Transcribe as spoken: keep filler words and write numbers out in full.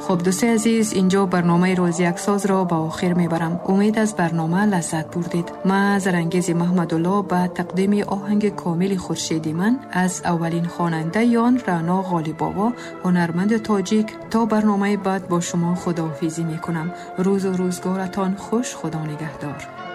خب دوستی عزیز، اینجا برنامه روز یک ساز را به آخر میبرم. امید از برنامه لذت بردید. من زرنگیز محمدالله به تقدیم آهنگ کامل خورشیدی من از اولین خواننده یان رعنا غالب‌آوا، هنرمند تاجیک، تا برنامه بعد با شما خداحافظی میکنم. روز و روزگارتان خوش. خدا نگهدار.